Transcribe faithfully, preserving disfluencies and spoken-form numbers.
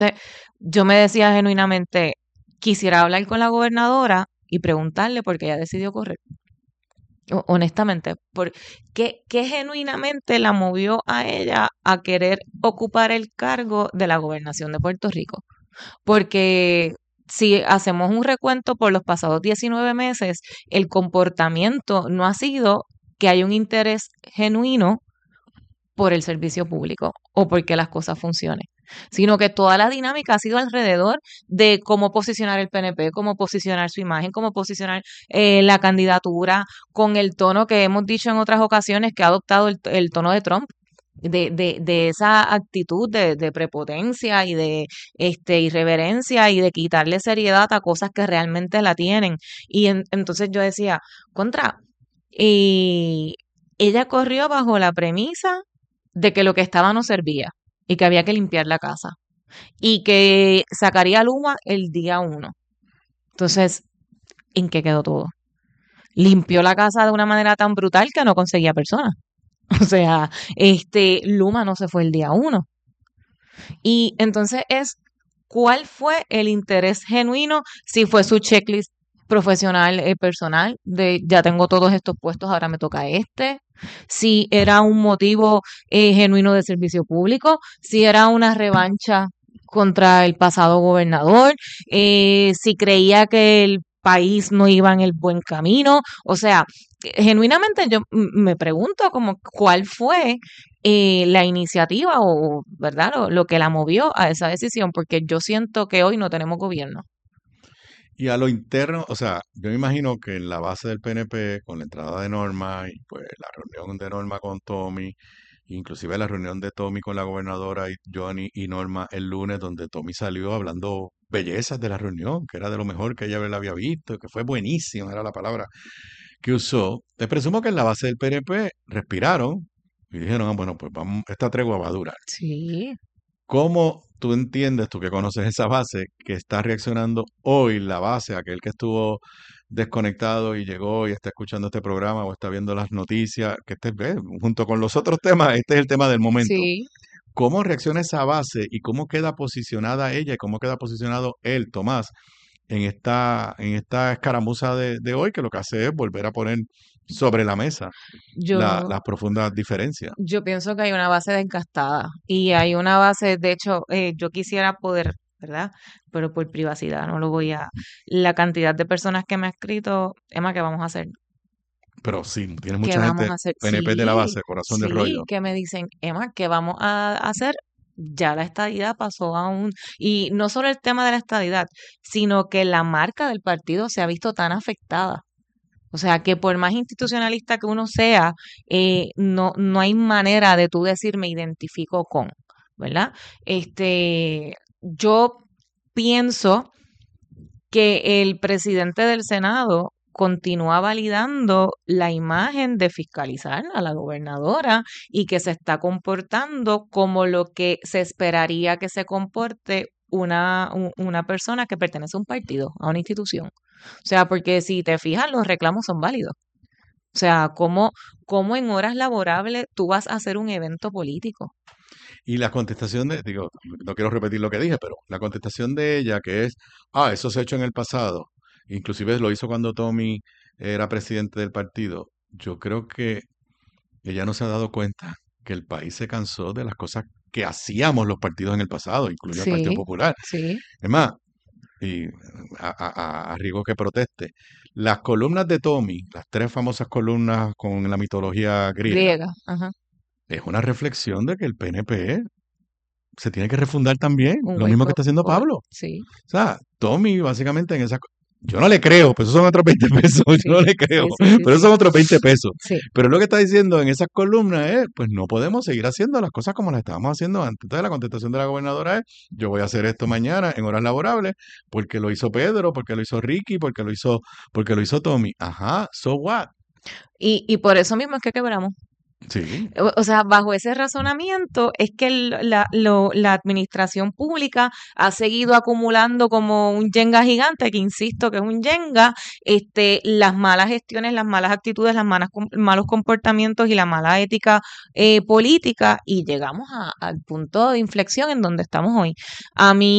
Entonces, yo me decía genuinamente, quisiera hablar con la gobernadora y preguntarle por qué ella decidió correr. O- Honestamente, por qué, qué genuinamente la movió a ella a querer ocupar el cargo de la gobernación de Puerto Rico. Porque si hacemos un recuento por los pasados diecinueve meses, el comportamiento no ha sido que hay un interés genuino por el servicio público o porque las cosas funcionen, sino que toda la dinámica ha sido alrededor de cómo posicionar el P N P, cómo posicionar su imagen, cómo posicionar eh, la candidatura con el tono que hemos dicho en otras ocasiones que ha adoptado el, el tono de Trump. De, de, de esa actitud de, de prepotencia y de este irreverencia y de quitarle seriedad a cosas que realmente la tienen. Y en- entonces yo decía, contra, y ella corrió bajo la premisa de que lo que estaba no servía y que había que limpiar la casa y que sacaría Luma el día uno. Entonces, ¿en qué quedó todo? Limpió la casa de una manera tan brutal que no conseguía personas. O sea, este Luma no se fue el día uno. Y entonces es cuál fue el interés genuino, si fue su checklist profesional, eh, personal, de ya tengo todos estos puestos, ahora me toca este, si era un motivo eh, genuino de servicio público, si era una revancha contra el pasado gobernador, eh, si creía que el país no iba en el buen camino, o sea, genuinamente yo m- me pregunto como cuál fue eh, la iniciativa o, ¿verdad? Lo, lo que la movió a esa decisión, porque yo siento que hoy no tenemos gobierno. Y a lo interno, o sea, yo me imagino que en la base del P N P, con la entrada de Norma y pues la reunión de Norma con Tommy, inclusive la reunión de Tommy con la gobernadora y Johnny y Norma el lunes, donde Tommy salió hablando bellezas de la reunión, que era de lo mejor que ella la había visto, que fue buenísima, era la palabra que usó. Te presumo que en la base del P N P respiraron y dijeron, ah, bueno, pues vamos, esta tregua va a durar. Sí, ¿Cómo tú entiendes, tú que conoces esa base, que está reaccionando hoy la base, aquel que estuvo desconectado y llegó y está escuchando este programa o está viendo las noticias, que este, ve, junto con los otros temas, este es el tema del momento? sí. ¿Cómo reacciona esa base y cómo queda posicionada ella y cómo queda posicionado él, Tomás, en esta, en esta escaramuza de, de hoy, que lo que hace es volver a poner sobre la mesa la- Yo, las profundas diferencias? yo pienso que hay una base desgastada y hay una base, de hecho, eh, yo quisiera poder, ¿verdad? Pero por privacidad, no lo voy a... La cantidad de personas que me ha escrito, Emma, ¿qué vamos a hacer? Pero sí, tienes ¿Qué mucha vamos gente a hacer? P N P de la Sí, base, corazón del sí, rollo. que me dicen, Emma, ¿qué vamos a hacer? Ya la estadidad pasó a un... Y no solo el tema de la estadidad, sino que la marca del partido se ha visto tan afectada. O sea, que por más institucionalista que uno sea, eh, no, no hay manera de tú decir me identifico con, ¿verdad? Este, yo pienso que el presidente del Senado continúa validando la imagen de fiscalizar a la gobernadora y que se está comportando como lo que se esperaría que se comporte una, u- una persona que pertenece a un partido, a una institución. O sea, porque si te fijas, los reclamos son válidos. O sea, ¿cómo, cómo en horas laborables tú vas a hacer un evento político? Y la contestación de, digo, no quiero repetir lo que dije, pero la contestación de ella, que es, ah, eso se ha hecho en el pasado, inclusive lo hizo cuando Tommy era presidente del partido, yo creo que ella no se ha dado cuenta que el país se cansó de las cosas que hacíamos los partidos en el pasado, incluido el Partido Sí, Popular. sí, Es más, y a, a, a, a riesgo que proteste, las columnas de Tommy, las tres famosas columnas con la mitología griega, griega, ajá, es una reflexión de que el P N P se tiene que refundar también, un lo wake mismo que up está haciendo call, Pablo. O sí, sea, Tommy básicamente en esa... Yo no le creo, pues esos son otros veinte pesos, yo no sí, le creo, sí, sí, sí, pero esos sí, son otros veinte pesos. sí. Pero lo que está diciendo en esas columnas es, pues no podemos seguir haciendo las cosas como las estábamos haciendo antes. Entonces la contestación de la gobernadora es, yo voy a hacer esto mañana en horas laborables, porque lo hizo Pedro, porque lo hizo Ricky, porque lo hizo, porque lo hizo Tommy. Ajá, so what? Y, y por eso mismo es que quebramos. Sí, O, o sea, bajo ese razonamiento es que el- la, lo- la administración pública ha seguido acumulando como un yenga gigante, que insisto que es un yenga, este, las malas gestiones, las malas actitudes, las malas, com- malos comportamientos y la mala ética eh, política y llegamos a- al punto de inflexión en donde estamos hoy. A mí